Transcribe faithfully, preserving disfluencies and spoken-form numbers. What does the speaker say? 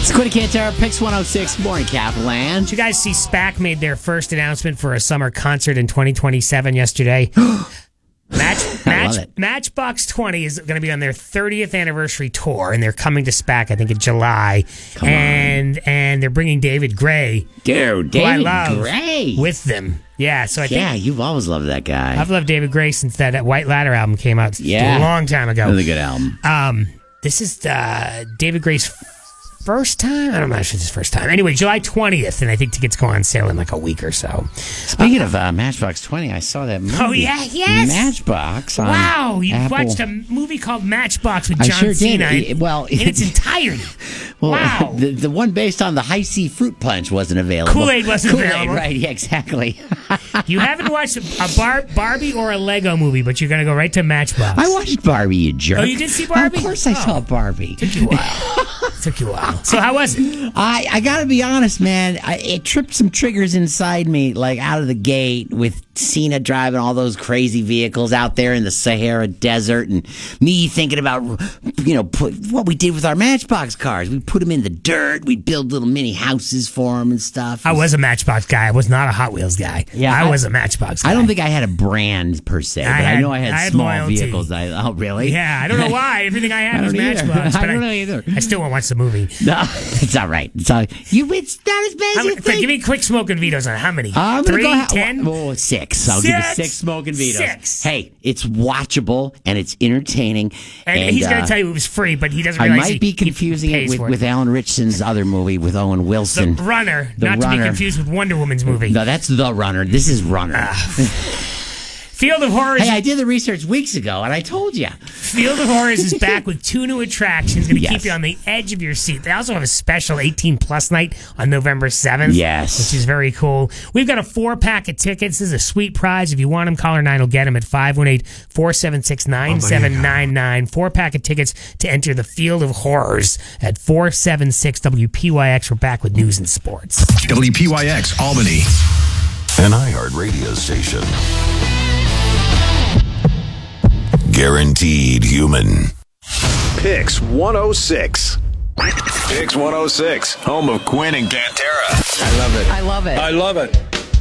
It's Quinn Cantara, Pix one oh six, Morning Kaplan. Did you guys see SPAC made their first announcement for a summer concert in twenty twenty-seven yesterday? Match, match, Matchbox twenty is going to be on their thirtieth anniversary tour, and they're coming to SPAC, I think, in July. Come and on. and they're bringing David Gray, Dude, who I David love, Gray. with them. Yeah, so I Yeah, think you've always loved that guy. I've loved David Gray since that, that White Ladder album came out Yeah. a long time ago. Really good album. Um, this is uh, David Gray's first time. I don't know if it's his first time. Anyway, July twentieth, and I think tickets go on sale in like a week or so. Speaking uh, of uh, Matchbox twenty, I saw that movie. Oh, yeah, yes. Matchbox. On wow, you Apple. watched a movie called Matchbox with I John sure Cena did. It, well, in its entirety. Well, wow. The, the one based on the High C Fruit Punch wasn't available. Kool-Aid wasn't Kool-Aid, available. Right, yeah, exactly. You haven't watched a Bar- Barbie or a Lego movie, but you're going to go right to Matchbox. I watched Barbie, you jerk. Oh, you did see Barbie? Of course I oh. saw Barbie. Took you a while. Took you a while. So how was it? I, I got to be honest, man. I, it tripped some triggers inside me, like out of the gate with Cena driving all those crazy vehicles out there in the Sahara Desert, and me thinking about, you know, put, what we did with our Matchbox cars. We put them in the dirt. We'd build little mini houses for them and stuff. I was a Matchbox guy. I was not a Hot Wheels guy. Yeah, I, I was a Matchbox guy. I don't think I had a brand per se, but I, had, know I had, I had small loyalty. vehicles. I, oh, really? Yeah, I don't know why. Everything I had I was don't either. Matchbox. I But don't know either. I still won't watch the movie. No, it's all right. It's all you. It's not as bad How as you many, think. give me quick smoking vetoes on how many? I'm gonna Three, go ha- ten? Oh, six. I'll give you Six? six smoking vetoes. Six. Hey, it's watchable and it's entertaining. And, And, he's going uh, to tell you it was free, but he doesn't I realize might he, be confusing he it pays with, for with Alan Richardson's other movie with Owen The Wilson. Runner, The not to Runner. be confused with Wonder Woman's movie. No, that's The Runner. This is Runner. Field of Horrors. Hey, I did the research weeks ago, and I told you. Field of Horrors is back with two new attractions, going to Yes. keep you on the edge of your seat. They also have a special eighteen plus night on November seventh. Yes. Which is very cool. We've got a four pack of tickets. This is a sweet prize. If you want them, caller nine will get them at five one eight, four seven six, nine seven nine nine. Four pack of tickets to enter the Field of Horrors at four seven six W P Y X. We're back with news and sports. W P Y X Albany, an iHeart radio station. Guaranteed human. Pix one oh six. Pix one oh six, home of Quinn and Cantara. I love it. I love it. I love it.